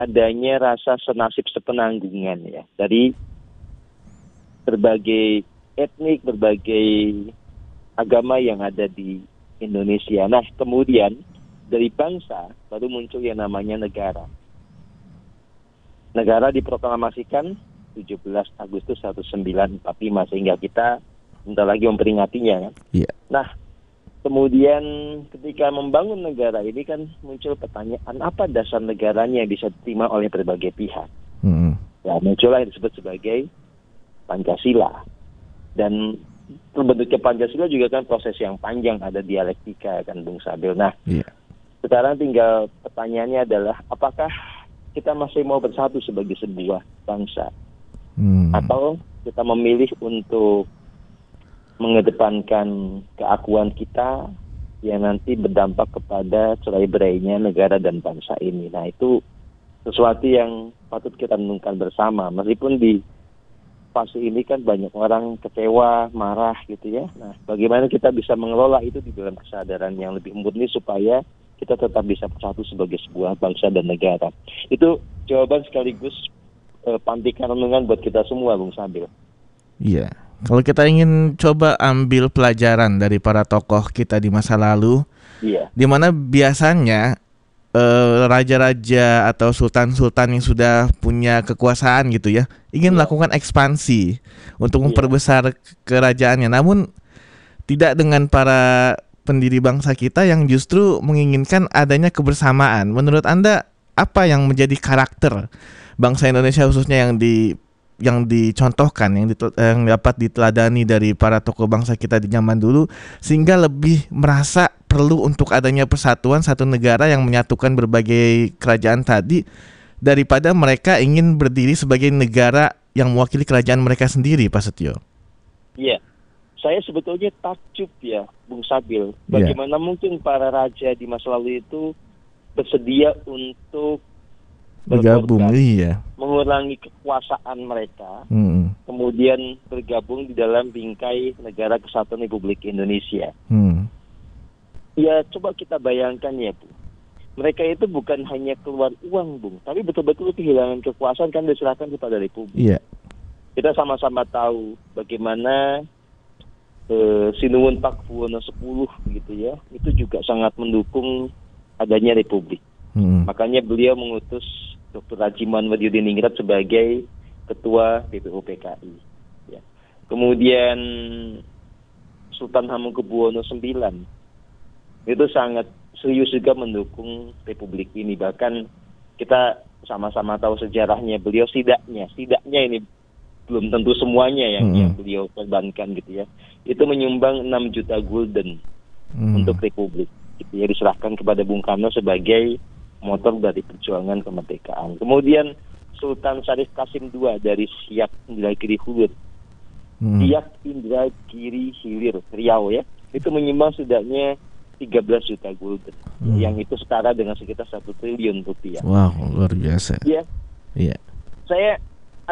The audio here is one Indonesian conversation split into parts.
adanya rasa senasib sepenanggungan ya dari berbagai etnik, berbagai agama yang ada di Indonesia. Nah, kemudian dari bangsa baru muncul yang namanya negara. Negara diproklamasikan 17 Agustus 1945 sehingga kita bentar lagi memperingatinya kan. Iya. Nah, kemudian ketika membangun negara ini kan muncul pertanyaan apa dasar negaranya yang bisa diterima oleh berbagai pihak. Ya, muncullah yang disebut sebagai Pancasila. Dan terbentuknya Pancasila juga kan proses yang panjang, ada dialektika kan Bung Sabil. Nah, sekarang tinggal pertanyaannya adalah apakah kita masih mau bersatu sebagai sebuah bangsa? Atau kita memilih untuk mengedepankan keakuan kita yang nanti berdampak kepada cerai-berainya negara dan bangsa ini. Nah, itu sesuatu yang patut kita renungkan bersama. Meskipun di fase ini kan banyak orang kecewa, marah gitu ya. Nah, bagaimana kita bisa mengelola itu di dalam kesadaran yang lebih murni supaya kita tetap bisa bersatu sebagai sebuah bangsa dan negara. Itu jawaban sekaligus pantikan renungan buat kita semua, Bung Sabil. Iya. Kalau kita ingin coba ambil pelajaran dari para tokoh kita di masa lalu, di mana biasanya raja-raja atau sultan-sultan yang sudah punya kekuasaan gitu ya, ingin melakukan ekspansi untuk memperbesar kerajaannya. Namun tidak dengan para pendiri bangsa kita yang justru menginginkan adanya kebersamaan. Menurut Anda apa yang menjadi karakter bangsa Indonesia khususnya yang dicontohkan, yang dapat diteladani dari para tokoh bangsa kita di zaman dulu sehingga lebih merasa perlu untuk adanya persatuan satu negara yang menyatukan berbagai kerajaan tadi daripada mereka ingin berdiri sebagai negara yang mewakili kerajaan mereka sendiri, Pak Setio? Iya, saya sebetulnya takjub ya, Bung Sabil. Bagaimana mungkin para raja di masa lalu itu bersedia untuk bergabung, mengurangi kekuasaan mereka, kemudian bergabung di dalam bingkai Negara Kesatuan Republik Indonesia. Ya, coba kita bayangkan ya, Bu. Mereka itu bukan hanya keluar uang, Bung, tapi betul-betul kehilangan kekuasaan kan diserahkan kepada Republik. Kita sama-sama tahu bagaimana Sinuwun Pakubuwono X gitu ya, itu juga sangat mendukung adanya Republik. Makanya beliau mengutus Dr. Rajiman Wahyudiningrat sebagai Ketua BPUPKI. Ya. Kemudian Sultan Hamengkubuwono IX itu sangat serius juga mendukung Republik ini. Bahkan kita sama-sama tahu sejarahnya beliau setidaknya ini belum tentu semuanya yang beliau korbankan gitu ya. Itu menyumbang 6 juta gulden untuk Republik. Gitu ya, diserahkan kepada Bung Karno sebagai motor dari perjuangan kemerdekaan. Kemudian Sultan Syarif Qasim II dari Siak Indragiri Hilir, Siak Indragiri Hilir, Riau ya, itu menyumbang setidaknya 13 juta gulden, yang itu setara dengan sekitar 1 triliun rupiah. Wow, luar biasa. Iya. Saya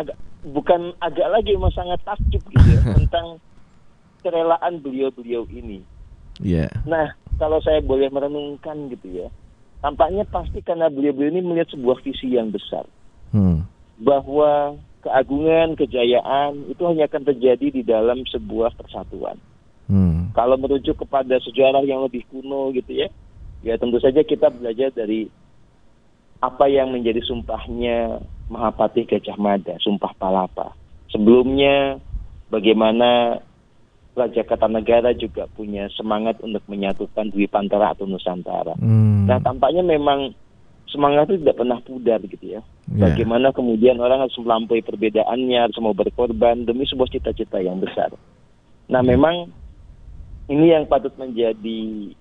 agak lagi emang sangat takjub gitu ya tentang kerelaan beliau-beliau ini. Nah, kalau saya boleh merenungkan gitu ya, tampaknya pasti karena beliau-beliau ini melihat sebuah visi yang besar. Bahwa keagungan, kejayaan itu hanya akan terjadi di dalam sebuah persatuan. Kalau merujuk kepada sejarah yang lebih kuno gitu ya, ya tentu saja kita belajar dari apa yang menjadi sumpahnya Mahapatih Gajah Mada, Sumpah Palapa. Sebelumnya bagaimana Raja Kartanegara juga punya semangat untuk menyatukan Dwipantara atau Nusantara. Nah, tampaknya memang semangat itu tidak pernah pudar gitu ya. Bagaimana kemudian orang harus melampaui perbedaannya, harus mau berkorban demi sebuah cita-cita yang besar. Nah, memang ini yang patut menjadi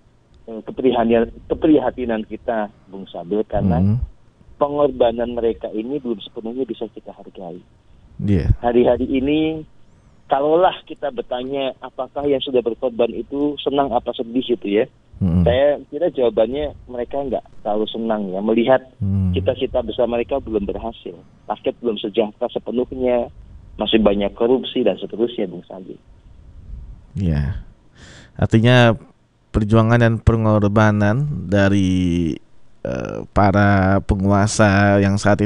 keprihatinan kita, Bung Sabil, karena pengorbanan mereka ini belum sepenuhnya bisa kita hargai. Hari-hari ini kalaulah kita bertanya apakah yang sudah berkorban itu senang apa sedih gitu ya, saya kira jawabannya mereka nggak terlalu senang ya, melihat cita-cita besar mereka belum berhasil, rakyat belum sejahtera sepenuhnya, masih banyak korupsi dan seterusnya, Bung Sandi. Artinya perjuangan dan pengorbanan dari para penguasa yang saat